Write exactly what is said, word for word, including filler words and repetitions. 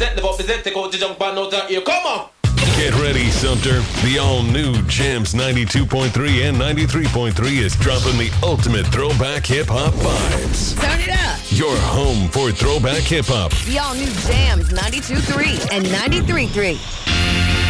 represent the represent the coach jump on out here. Come on. Get ready, Sumter. The all-new Jams ninety-two point three and ninety-three point three is dropping the ultimate throwback hip-hop vibes. Turn it up. Your home for throwback hip-hop. The all-new Jams ninety-two point three and ninety-three point three.